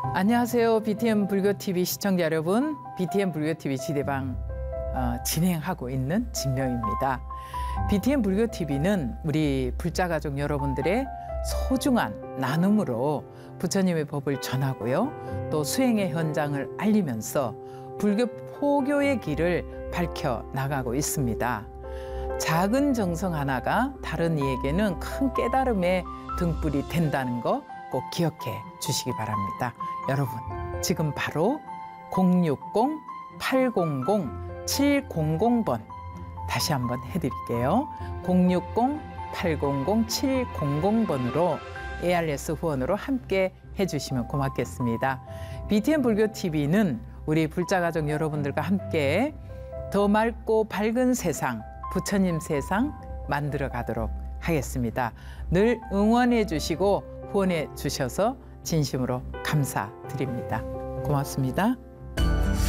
안녕하세요. BTN 불교TV 시청자 여러분. BTN 불교TV 지대방 진행하고 있는 진명입니다. BTN 불교TV는 우리 불자가족 여러분들의 소중한 나눔으로 부처님의 법을 전하고요. 또 수행의 현장을 알리면서 불교 포교의 길을 밝혀 나가고 있습니다. 작은 정성 하나가 다른 이에게는 큰 깨달음의 등불이 된다는 거 꼭 기억해 주시기 바랍니다. 여러분, 지금 바로 060-800-700번 다시 한번 해드릴게요. 060-800-700번으로 ARS 후원으로 함께 해주시면 고맙겠습니다. BTN 불교TV는 우리 불자가족 여러분들과 함께 더 맑고 밝은 세상, 부처님 세상 만들어 가도록 하겠습니다. 늘 응원해 주시고 후원해 주셔서 진심으로 감사드립니다. 고맙습니다.